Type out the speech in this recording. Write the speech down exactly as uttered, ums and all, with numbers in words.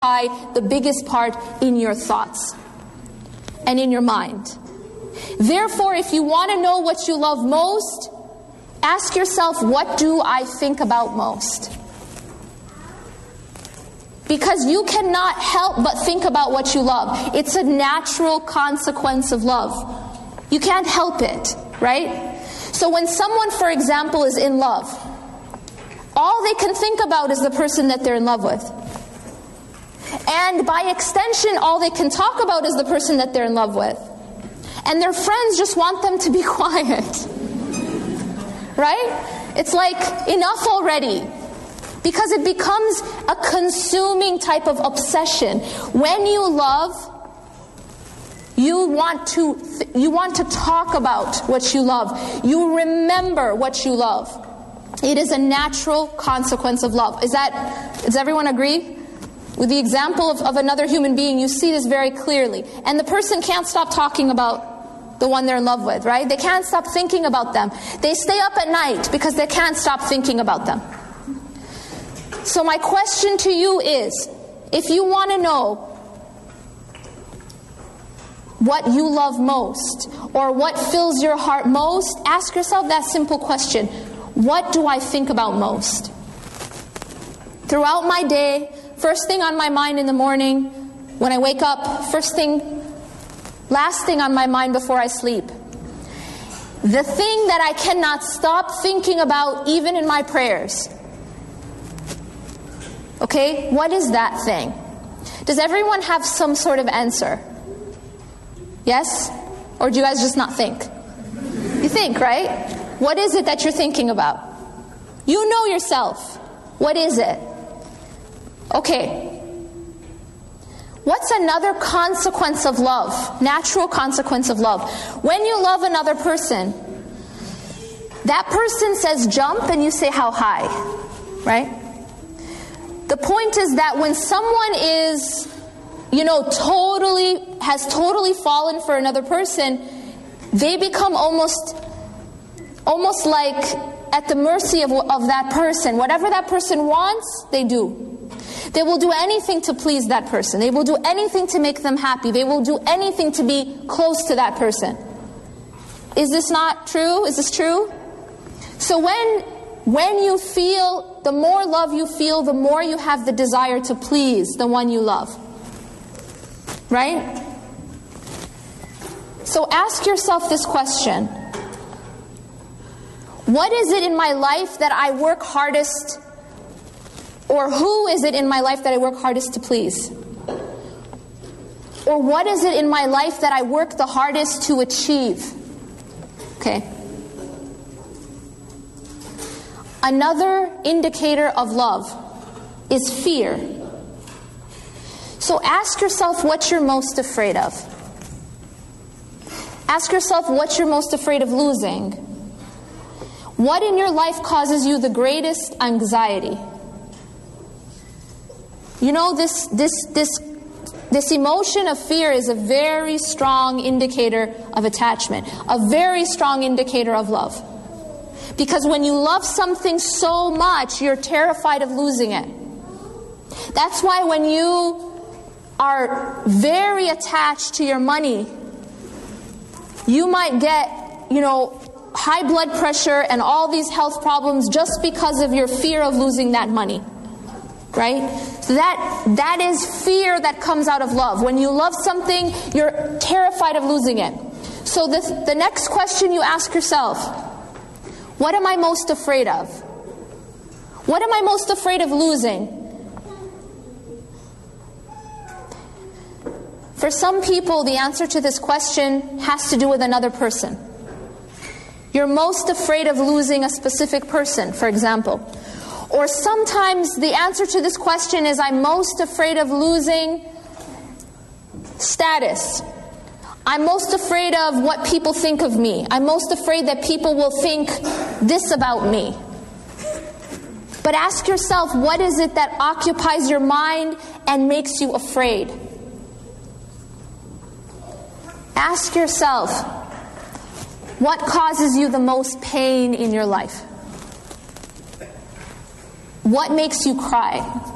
the biggest part in your thoughts and in your mind. Therefore, if you want to know what you love most, ask yourself, what do I think about most? Because you cannot help but think about what you love. It's a natural consequence of love. You can't help it, right? So when someone, for example, is in love, all they can think about is the person that they're in love with. And by extension, all they can talk about is the person that they're in love with. And their friends just want them to be quiet. Right? It's like, enough already. Because it becomes a consuming type of obsession. When you love, you want to th- you want to talk about what you love. You remember what you love. It is a natural consequence of love. Is that, does everyone agree? With the example of, of another human being, you see this very clearly. And the person can't stop talking about the one they're in love with, right? They can't stop thinking about them. They stay up at night because they can't stop thinking about them. So my question to you is, if you want to know what you love most, or what fills your heart most, ask yourself that simple question. What do I think about most? Throughout my day, first thing on my mind in the morning, when I wake up, first thing, last thing on my mind before I sleep. The thing that I cannot stop thinking about even in my prayers. Okay, what is that thing? Does everyone have some sort of answer? Yes? Or do you guys just not think? You think, right? What is it that you're thinking about? You know yourself. What is it? Okay. What's another consequence of love? Natural consequence of love. When you love another person, that person says jump and you say how high. Right? The point is that when someone is, you know, totally, has totally fallen for another person, they become almost, almost like at the mercy of, of that person. Whatever that person wants, they do. They will do anything to please that person. They will do anything to make them happy. They will do anything to be close to that person. Is this not true? Is this true? So when, when you feel, the more love you feel, the more you have the desire to please the one you love. Right? So ask yourself this question. What is it in my life that I work hardest, or who is it in my life that I work hardest to please? Or what is it in my life that I work the hardest to achieve? Okay. Another indicator of love is fear. So ask yourself what you're most afraid of. Ask yourself what you're most afraid of losing. What in your life causes you the greatest anxiety? You know, this this this this emotion of fear is a very strong indicator of attachment, a very strong indicator of love. Because when you love something so much, you're terrified of losing it. That's why when you are very attached to your money, you might get, you know, high blood pressure and all these health problems just because of your fear of losing that money. Right? So that that is fear that comes out of love. When you love something, you're terrified of losing it. So the, the next question you ask yourself, what am I most afraid of? What am I most afraid of losing? For some people, the answer to this question has to do with another person. You're most afraid of losing a specific person, for example. Or sometimes the answer to this question is, I'm most afraid of losing status. I'm most afraid of what people think of me. I'm most afraid that people will think this about me. But ask yourself, what is it that occupies your mind and makes you afraid? Ask yourself, what causes you the most pain in your life? What makes you cry?